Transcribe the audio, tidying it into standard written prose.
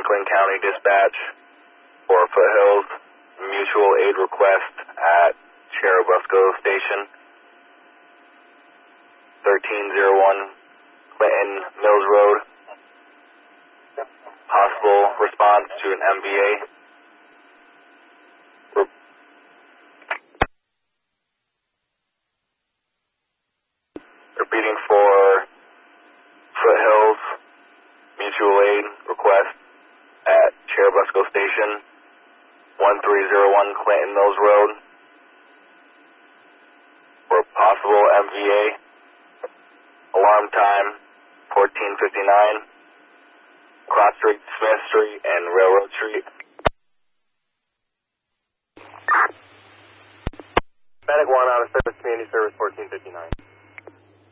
Franklin County Dispatch for Foothills Mutual Aid Request at Churubusco Station, 1301 Clinton Mills Road. Possible response to an MVA. Repeating for Foothills Mutual Aid Request at Churubusco Station, 1301 Clinton Mills Road. For possible MVA. Alarm time 14:59. Cross Street, Smith Street, and Railroad Street. Medic 1 out of service, community service 1459.